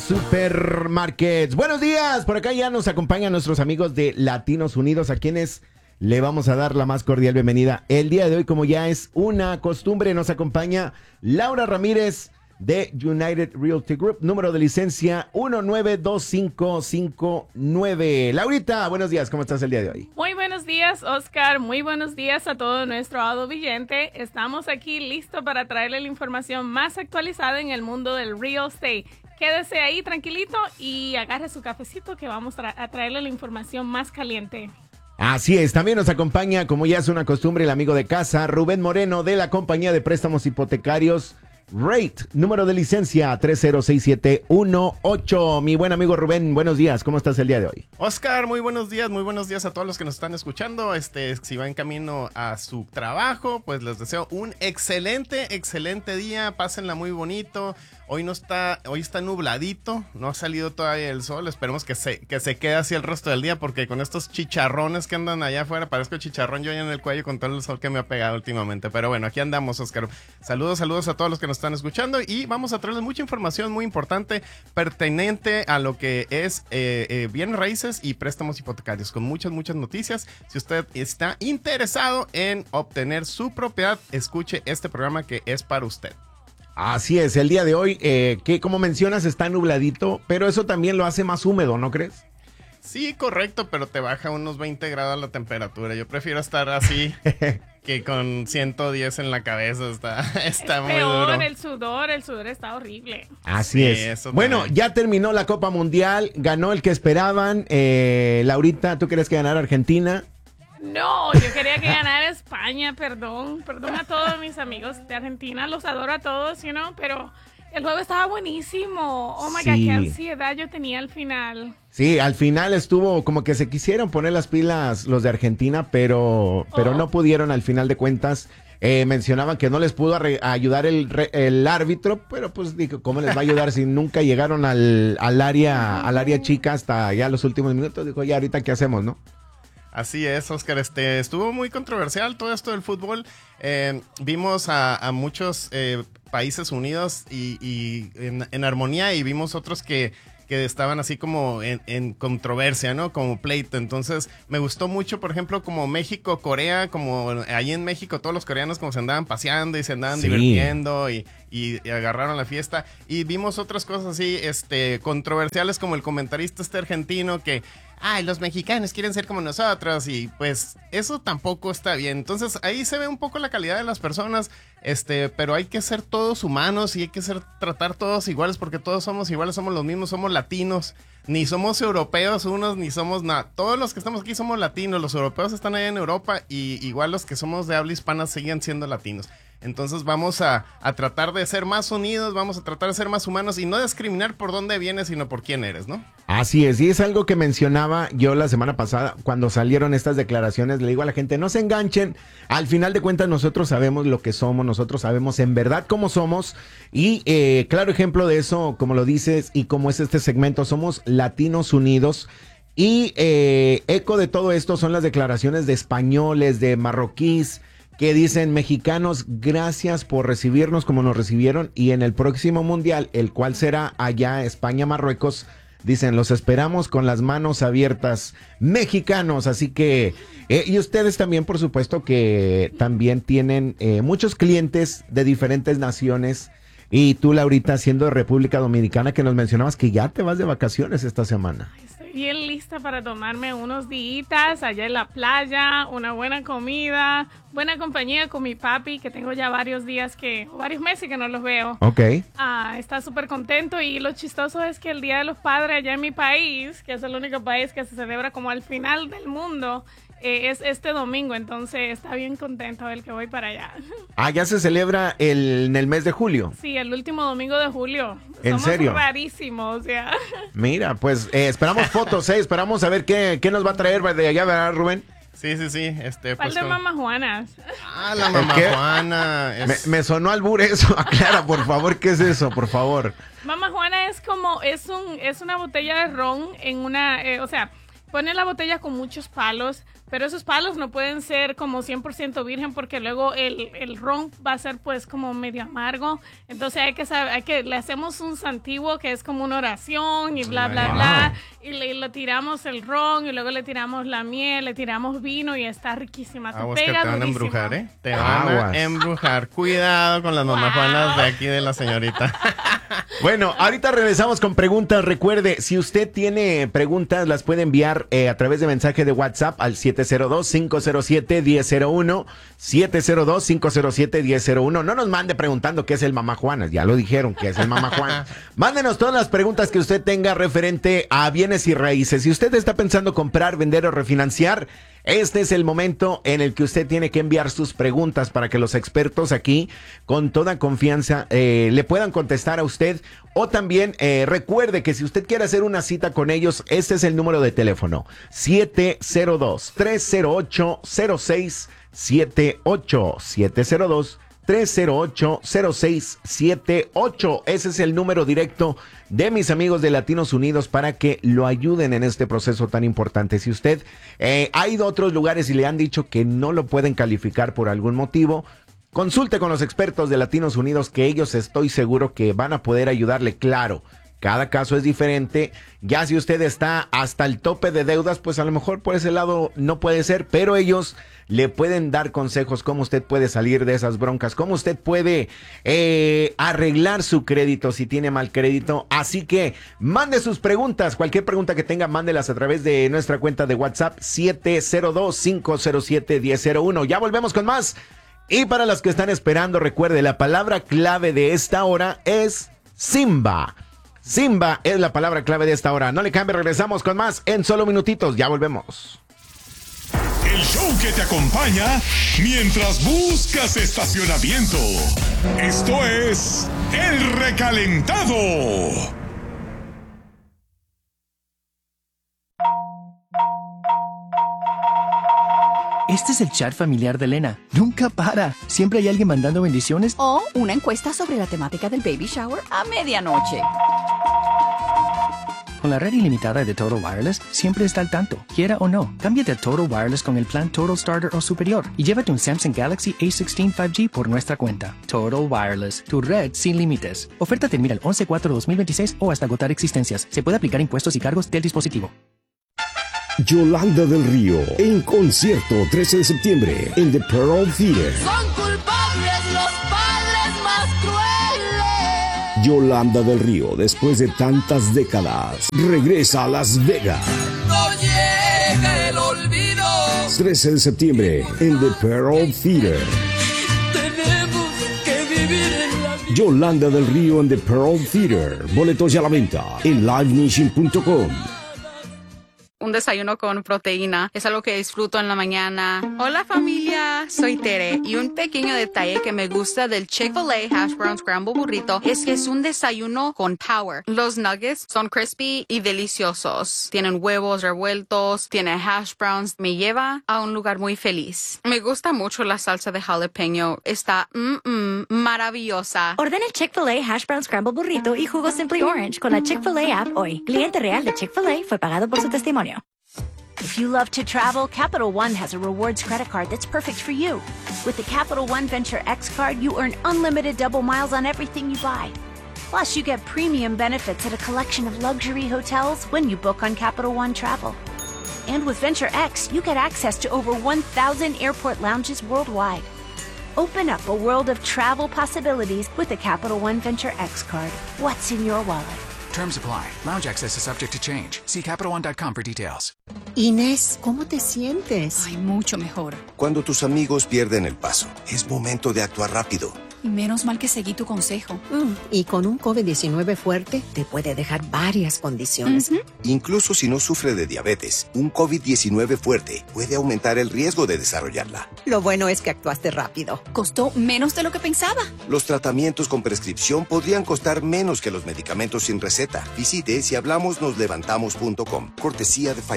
Supermarkets. Buenos días, por acá ya nos acompañan nuestros amigos de Latinos Unidos, a quienes le vamos a dar la más cordial bienvenida. El día de hoy, como ya es una costumbre, nos acompaña Laura Ramírez de United Realty Group, número de licencia 192559. Laurita, buenos días, ¿cómo estás el día de hoy? Muy buenos días, Oscar, muy buenos días a todo nuestro audiencia. Estamos aquí listos para traerle la información más actualizada en el mundo del real estate. Quédese ahí tranquilito y agarre su cafecito que vamos a traerle la información más caliente. Así es, también nos acompaña, como ya es una costumbre, el amigo de casa, Rubén Moreno, de la compañía de préstamos hipotecarios Rate, número de licencia 306718. Mi buen amigo Rubén, buenos días, ¿cómo estás el día de hoy? Oscar, muy buenos días a todos los que nos están escuchando. Si va en camino a su trabajo, pues les deseo un excelente día, pásenla muy bonito. Hoy está nubladito, no ha salido todavía el sol, esperemos que se quede así el resto del día, porque con estos chicharrones que andan allá afuera, parezco chicharrón yo en el cuello con todo el sol que me ha pegado últimamente. Pero bueno, aquí andamos, Oscar. Saludos a todos los que nos están escuchando y vamos a traerles mucha información muy importante pertinente a lo que es bienes raíces y préstamos hipotecarios, con muchas noticias. Si usted está interesado en obtener su propiedad, escuche este programa que es para usted. Así es, el día de hoy, que como mencionas está nubladito, pero eso también lo hace más húmedo, ¿no crees? Sí, correcto, pero te baja unos 20 grados la temperatura. Yo prefiero estar así que con 110 en la cabeza. Está muy peor, duro. el sudor está horrible. Así es. Bueno, ya terminó la Copa Mundial, ganó el que esperaban. Laurita, ¿tú crees que ganara Argentina? No, yo quería que ganara España, perdón a todos mis amigos de Argentina, los adoro a todos, pero el juego estaba buenísimo. Oh my God, qué ansiedad yo tenía al final. Sí, al final estuvo como que se quisieron poner las pilas los de Argentina, pero no pudieron al final de cuentas. Mencionaban que no les pudo ayudar el árbitro, pero pues dijo, ¿cómo les va a ayudar si nunca llegaron al área chica hasta ya los últimos minutos? Dijo, ya ahorita qué hacemos, ¿no? Así es, Oscar, estuvo muy controversial todo esto del fútbol. Vimos a muchos países unidos y en armonía, y vimos otros que estaban así como en controversia, ¿no? Como pleito. Entonces, me gustó mucho, por ejemplo, como México, Corea, como ahí en México todos los coreanos como se andaban paseando y se andaban divirtiendo y agarraron la fiesta. Y vimos otras cosas así, controversiales, como el comentarista argentino que los mexicanos quieren ser como nosotros, y pues eso tampoco está bien. Entonces ahí se ve un poco la calidad de las personas, pero hay que ser todos humanos y hay que tratar todos iguales, porque todos somos iguales, somos los mismos, somos latinos, ni somos europeos unos, ni somos nada. Todos los que estamos aquí somos latinos, los europeos están allá en Europa y igual los que somos de habla hispana siguen siendo latinos. Entonces vamos a tratar de ser más unidos, vamos a tratar de ser más humanos y no discriminar por dónde vienes, sino por quién eres, ¿no? Así es, y es algo que mencionaba yo la semana pasada cuando salieron estas declaraciones. Le digo a la gente, no se enganchen, al final de cuentas nosotros sabemos lo que somos, nosotros sabemos en verdad cómo somos, y claro ejemplo de eso, como lo dices y como es este segmento, somos Latinos Unidos. Y eco de todo esto son las declaraciones de españoles, de marroquíes, que dicen: mexicanos, gracias por recibirnos como nos recibieron, y en el próximo mundial, el cual será allá España-Marruecos, dicen, los esperamos con las manos abiertas, mexicanos. Así que, y ustedes también, por supuesto, que también tienen muchos clientes de diferentes naciones. Y tú, Laurita, siendo de República Dominicana, que nos mencionabas que ya te vas de vacaciones esta semana. Estoy bien lista para tomarme unos días allá en la playa, una buena comida, buena compañía con mi papi, que tengo ya varios meses que no los veo. Ok. Está súper contento, y lo chistoso es que el Día de los Padres allá en mi país, que es el único país que se celebra como al final del mundo, es este domingo, entonces está bien contento el que voy para allá. Ya se celebra en el mes de julio. Sí, el último domingo de julio. ¿En serio? Somos rarísimos, ya. Mira, pues esperamos fotos, esperamos a ver qué nos va a traer de allá, ¿verdad, Rubén? Sí. ¿Cuál de Mamá Juanas? La Mamá Juana. Me sonó albur eso. Aclara, por favor, ¿qué es eso? Por favor. Mamá Juana es una botella de ron en una, pone la botella con muchos palos, pero esos palos no pueden ser como 100% virgen porque luego el ron va a ser pues como medio amargo. Entonces hay que saber, le hacemos un santiguo que es como una oración y bla, bla, bla. Y le tiramos el ron y luego le tiramos la miel, le tiramos vino y está riquísima. Aguas que te van a embrujar, ¿eh? Te van a embrujar. Cuidado con las mamajuanas de aquí de la señorita. Bueno, ahorita regresamos con preguntas. Recuerde, si usted tiene preguntas, las puede enviar a través de mensaje de WhatsApp al 702-507-1001. 702-507-1001. No nos mande preguntando qué es el Mamá Juanas. Ya lo dijeron, qué es el Mamá Juan. Mándenos todas las preguntas que usted tenga referente a bienes y raíces. Si usted está pensando comprar, vender o refinanciar, este es el momento en el que usted tiene que enviar sus preguntas para que los expertos aquí, con toda confianza, le puedan contestar a usted. O también recuerde que si usted quiere hacer una cita con ellos, este es el número de teléfono: 702-308-0678. 702-308-0678. Ese es el número directo de mis amigos de Latinos Unidos para que lo ayuden en este proceso tan importante. Si usted ha ido a otros lugares y le han dicho que no lo pueden calificar por algún motivo, consulte con los expertos de Latinos Unidos, que ellos estoy seguro que van a poder ayudarle. Claro, cada caso es diferente. Ya si usted está hasta el tope de deudas, pues a lo mejor por ese lado no puede ser, pero ellos le pueden dar consejos cómo usted puede salir de esas broncas, cómo usted puede arreglar su crédito si tiene mal crédito. Así que mande sus preguntas, cualquier pregunta que tenga, mándelas a través de nuestra cuenta de WhatsApp 702-507-1001. Ya volvemos con más. Y para los que están esperando, recuerde, la palabra clave de esta hora es Simba. Simba es la palabra clave de esta hora. No le cambie, regresamos con más en solo minutitos. Ya volvemos. El show que te acompaña mientras buscas estacionamiento. Esto es El Recalentado. Este es el chat familiar de Elena. Nunca para. Siempre hay alguien mandando bendiciones. O una encuesta sobre la temática del baby shower a medianoche. Con la red ilimitada de Total Wireless, siempre está al tanto. Quiera o no, cámbiate a Total Wireless con el plan Total Starter o superior y llévate un Samsung Galaxy A16 5G por nuestra cuenta. Total Wireless, tu red sin límites. Oferta termina el 11/4/2026 o hasta agotar existencias. Se puede aplicar impuestos y cargos del dispositivo. Yolanda del Río, en concierto 13 de septiembre en The Pearl Theater. Son culpables los padres más crueles. Yolanda del Río, después de tantas décadas, regresa a Las Vegas. No llega el olvido. 13 de septiembre en The Pearl Theater. Tenemos que vivir en la vida. Yolanda del Río en The Pearl Theater. Boletos ya a la venta en livenation.com. Un desayuno con proteína es algo que disfruto en la mañana. Hola familia, soy Tere y un pequeño detalle que me gusta del Chick-fil-A Hash Brown Scramble Burrito es que es un desayuno con power. Los nuggets son crispy y deliciosos. Tienen huevos revueltos, tiene hash browns. Me lleva a un lugar muy feliz. Me gusta mucho la salsa de jalapeño. Está maravillosa. Ordena el Chick-fil-A Hash Brown Scramble Burrito y jugo Simply Orange con la Chick-fil-A app hoy. Cliente real de Chick-fil-A fue pagado por su testimonio. If you love to travel, Capital One has a rewards credit card that's perfect for you. With the Capital One Venture X card, you earn unlimited double miles on everything you buy. Plus, you get premium benefits at a collection of luxury hotels when you book on Capital One Travel. And with Venture X, you get access to over 1,000 airport lounges worldwide. Open up a world of travel possibilities with the Capital One Venture X card. What's in your wallet? Terms apply. Lounge access is subject to change. See CapitalOne.com for details. Inés, ¿cómo te sientes? Ay, mucho mejor. Cuando tus amigos pierden el paso, es momento de actuar rápido. Y menos mal que seguí tu consejo. Y con un COVID-19 fuerte, te puede dejar varias condiciones. Incluso si no sufre de diabetes, un COVID-19 fuerte puede aumentar el riesgo de desarrollarla. Lo bueno es que actuaste rápido. Costó menos de lo que pensaba. Los tratamientos con prescripción podrían costar menos que los medicamentos sin receta. Visite sihablamosnoslevantamos.com. Cortesía de Pfizer.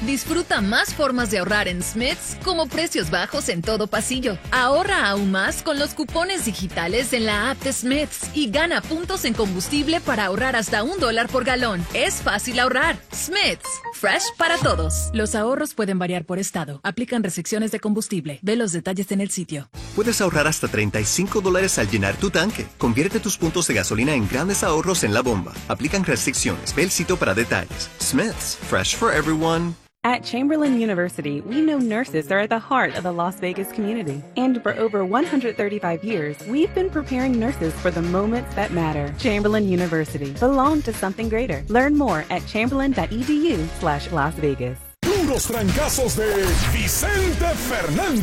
Disfruta más formas de ahorrar en Smith's, como precios bajos en todo pasillo. Ahorra aún más con los cupones digitales en la app de Smith's y gana puntos en combustible para ahorrar hasta $1 por galón. Es fácil ahorrar. Smith's, fresh para todos. Los ahorros pueden variar por estado. Aplican restricciones de combustible. Ve los detalles en el sitio. Puedes ahorrar hasta $35 al llenar tu tanque. Convierte tus puntos de gasolina en grandes ahorros en la bomba. Aplican restricciones. Ve el sitio para detalles. Smith's, fresh for everyone. At Chamberlain University, we know nurses are at the heart of the Las Vegas community. And for over 135 years, we've been preparing nurses for the moments that matter. Chamberlain University. Belong to something greater. Learn more at chamberlain.edu/Las Vegas. Puros trancazos de Vicente Fernández.